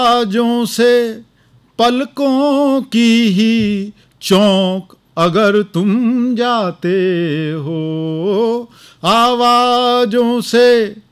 आवाजों से पलकों की ही चौंक अगर तुम जाते हो, आवाजों से